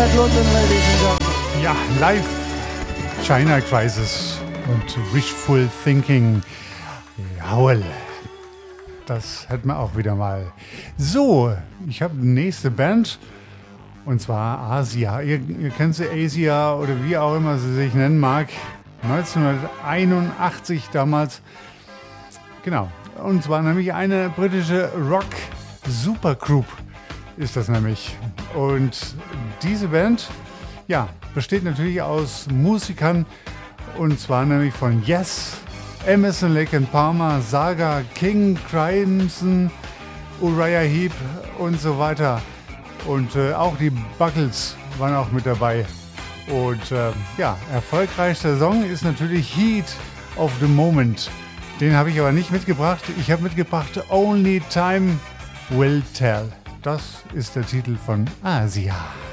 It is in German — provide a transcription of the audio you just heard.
at London, ladies and gentlemen. Ja, live China Crisis und Wishful Thinking. Jawohl. Das hätten wir auch wieder mal. So, ich habe die nächste Band. Und zwar Asia. Ihr kennt sie, Asia oder wie auch immer sie sich nennen mag. 1981 damals. Genau. Und zwar nämlich eine britische Rock-Supergroup ist das nämlich. Und diese Band, ja, besteht natürlich aus Musikern. Und zwar nämlich von Yes, Emerson, Lake and Palmer, Saga, King, Crimson, Uriah Heep und so weiter. Und auch die Buggles waren auch mit dabei. Und ja, erfolgreichster Song ist natürlich Heat of the Moment. Den habe ich aber nicht mitgebracht. Ich habe mitgebracht Only Time Will Tell. Das ist der Titel von Asia.